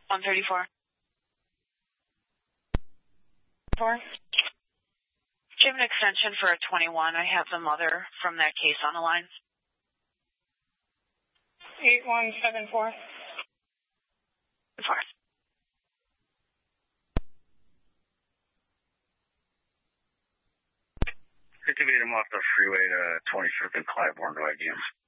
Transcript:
134. 4. Do you have an extension for a 21? I have the mother from that case on the line. 8174. 4. Activate him off the freeway to 25th and Claiborne, right, James?